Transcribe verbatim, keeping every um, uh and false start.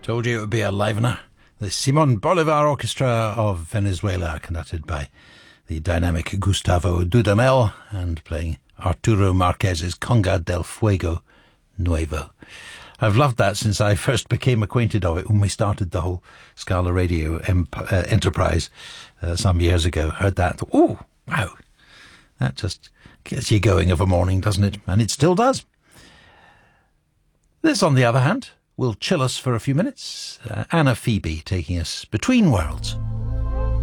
Told you it would be a livener. The Simon Bolivar Orchestra of Venezuela, conducted by the dynamic Gustavo Dudamel and playing Arturo Marquez's Conga del Fuego Nuevo. I've loved that since I first became acquainted of it when we started the whole Scala Radio emp- uh, enterprise uh, some years ago. Heard that. Oh, wow. That just gets you going of a morning, doesn't it? And it still does. This, on the other hand, will chill us for a few minutes. Uh, Anna Phoebe taking us between worlds.